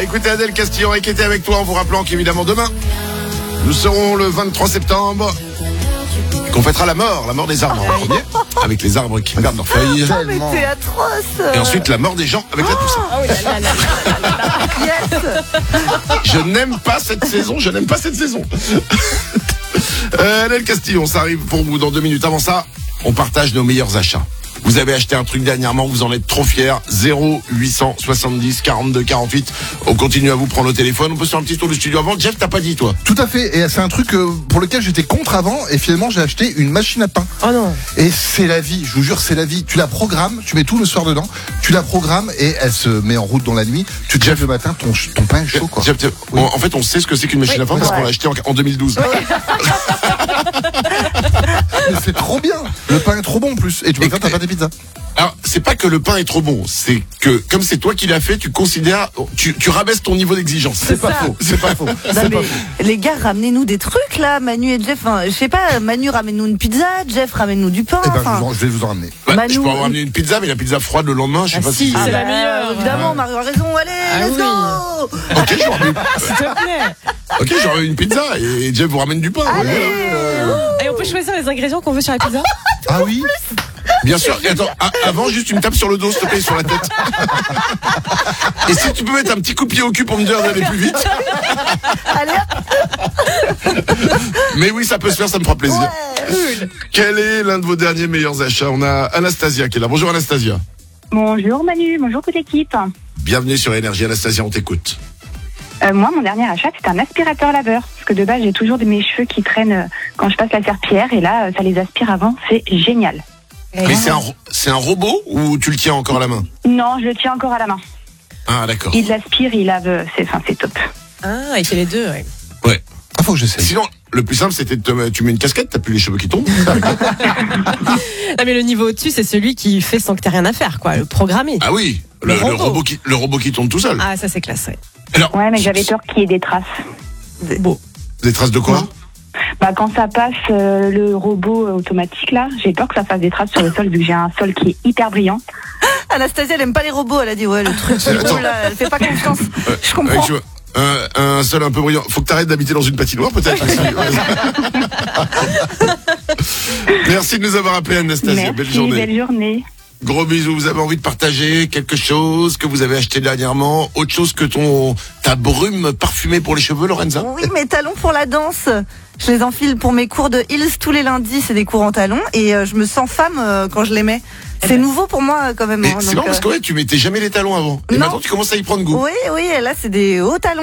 va écouter Adèle Castillon qui était avec toi en vous rappelant qu'évidemment demain, nous serons le 23 septembre et qu'on fêtera la mort des arbres en premier, avec les arbres qui perdent leurs feuilles. Oh, mais c'est atroce. Et ensuite la mort des gens avec la Toussaint. Ah oui, là, là, là, là, là. Yes. Je n'aime pas cette saison. Adèle Castillon, ça arrive pour vous dans 2 minutes. Avant ça, on partage nos meilleurs achats. Vous avez acheté un truc dernièrement, vous en êtes trop fiers. 0870 42 48. On continue à vous prendre au téléphone. On peut se faire un petit tour du studio avant. Jeff, t'as pas dit, toi? Tout à fait, et c'est un truc pour lequel j'étais contre avant, et finalement j'ai acheté une machine à pain. Oh non. Et c'est la vie, je vous jure, c'est la vie. Tu la programmes, tu mets tout le soir dedans, tu la programmes et elle se met en route dans la nuit. Tu te lèves le matin, ton pain est chaud, quoi. Jeff, Oui. en fait, on sait ce que c'est qu'une machine à pain parce qu'on l'a acheté en 2012. Mais c'est trop bien. Le pain est trop bon en plus. Et tu peux faire ta pâte à pizza. Alors, c'est pas que le pain est trop bon, c'est que comme c'est toi qui l'as fait, tu considères, tu rabaisses ton niveau d'exigence. C'est pas faux. C'est pas faux. Non, C'est mais pas faux. les gars, ramenez-nous des trucs là, Manu et Jeff. Enfin, je sais pas, Manu ramène-nous une pizza, Jeff ramène-nous du pain. Eh ben, enfin. je vais vous en ramener. Ouais, Manu- je peux avoir ramené une pizza, mais la pizza froide le lendemain, je sais Ah pas si, si c'est la meilleure. Évidemment, Mario a raison. Allez, Ah let's oui. go. Ok, S'il te plaît. j'aurais une pizza et Jeff vous ramène du pain. Allez. Et on peut choisir les ingrédients qu'on veut sur la pizza. Ah oui. Bien sûr. Et attends, avant, juste une tape sur le dos, s'il te plaît, sur la tête. Et si tu peux mettre un petit coup de pied au cul pour me dire d'aller plus vite. Allez. Mais oui, ça peut se faire, ça me fera plaisir. Ouais. Quel est l'un de vos derniers meilleurs achats? On a Anastasia qui est là. Bonjour Anastasia. Bonjour Manu, bonjour toute l'équipe. Bienvenue sur Énergie. Anastasia, on t'écoute. Moi, mon dernier achat, c'est un aspirateur laveur. Parce que de base, j'ai toujours mes cheveux qui traînent quand je passe la serpillière. Et là, ça les aspire avant. C'est génial. Mais c'est un robot ou tu le tiens encore à la main? Non, je le tiens encore à la main. Ah, d'accord. Il l'aspire, il lave. C'est top. Ah, il fait les deux, ouais. Ouais. Ah, faut que j'essaie. Sinon, le plus simple, c'était tu mets une casquette, t'as plus les cheveux qui tombent. Ah, mais le niveau au-dessus, c'est celui qui fait sans que t'aies rien à faire, quoi. Le programmé. Ah oui, Le robot. le robot qui tourne tout seul. Ah, ça, c'est classe, ouais. Alors, Ouais, mais j'avais peur qu'il y ait des traces. Bon. des traces de quoi? Bah, quand ça passe le robot automatique, là, j'ai peur que ça fasse des traces sur le sol, vu que j'ai un sol qui est hyper brillant. Anastasia, elle aime pas les robots. Elle a dit ouais, le truc. Attends. Là, elle fait pas confiance. Je comprends. Tu vois, un sol un peu brillant. Faut que t'arrêtes d'habiter dans une patinoire, peut-être. aussi. Merci de nous avoir appelé, Anastasia. Merci, Belle journée. belle journée. Gros bisous. Vous avez envie de partager quelque chose que vous avez acheté dernièrement? Autre chose que ta brume parfumée pour les cheveux, Lorenza? Oui, mes talons pour la danse. Je les enfile pour mes cours de heels tous les lundis. C'est des cours en talons et je me sens femme quand je les mets. C'est nouveau pour moi quand même. Et Hein, c'est donc, marrant parce que ouais, tu mettais jamais les talons avant. Et Non. maintenant tu commences à y prendre goût. Oui, et là c'est des hauts talons.